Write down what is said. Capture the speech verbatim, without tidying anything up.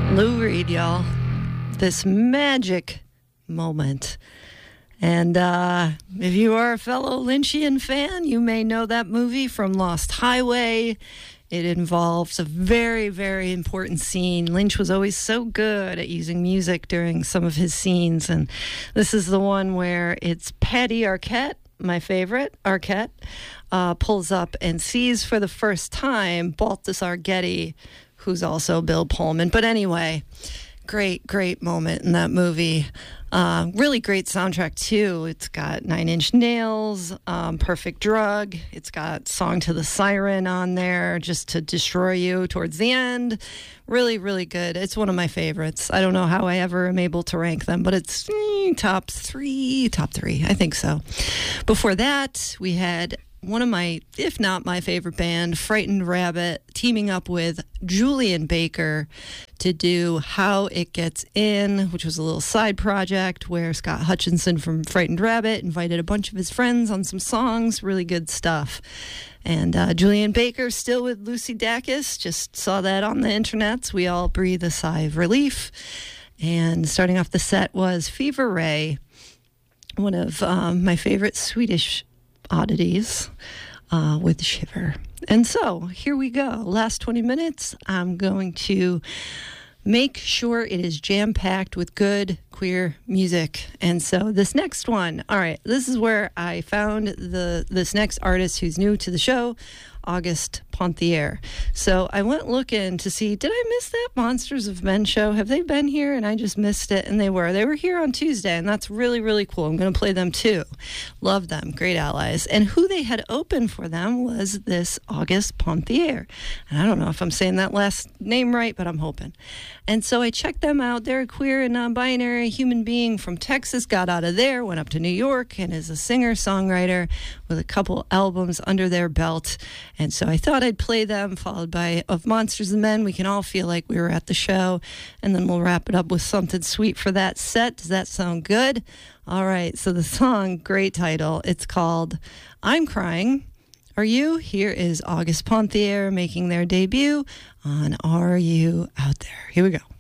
Lou Reed, y'all. This magic moment. And uh, if you are a fellow Lynchian fan, you may know that movie from Lost Highway. It involves a very, very important scene. Lynch was always so good at using music during some of his scenes. And this is the one where it's Patty Arquette, my favorite, Arquette, uh, pulls up and sees for the first time Balthazar Getty, who's also Bill Pullman. But anyway, great, great moment in that movie. Uh, really great soundtrack, too. It's got Nine Inch Nails, um, Perfect Drug. It's got Song to the Siren on there, just to destroy you towards the end. Really, really good. It's one of my favorites. I don't know how I ever am able to rank them, but it's mm, top three, top three. I think so. Before that, we had one of my, if not my favorite band, Frightened Rabbit, teaming up with Julian Baker to do How It Gets In, which was a little side project where Scott Hutchinson from Frightened Rabbit invited a bunch of his friends on some songs. Really good stuff. And uh, Julian Baker still with Lucy Dacus. Just saw that on the internets. We all breathe a sigh of relief. And starting off the set was Fever Ray, one of um, my favorite Swedish oddities, uh, with Shiver. And so here we go. Last twenty minutes, I'm going to make sure it is jam-packed with good queer music. And so this next one, all right, this is where I found the this next artist who's new to the show, August Ponthier. So I went looking to see, did I miss that Monsters of Men show? Have they been here? And I just missed it. And they were. They were here on Tuesday, and that's really, really cool. I'm going to play them too. Love them. Great allies. And who they had open for them was this August Ponthier. And I don't know if I'm saying that last name right, but I'm hoping. And so I checked them out. They're a queer and non-binary human being from Texas, got out of there, went up to New York, and is a singer-songwriter with a couple albums under their belt. And so I thought I'd play them, followed by Of Monsters and Men. We can all feel like we were at the show. And then we'll wrap it up with something sweet for that set. Does that sound good? All right. So the song, great title. It's called I'm Crying. Are You? Here is August Ponthier making their debut on Are You Out There? Here we go.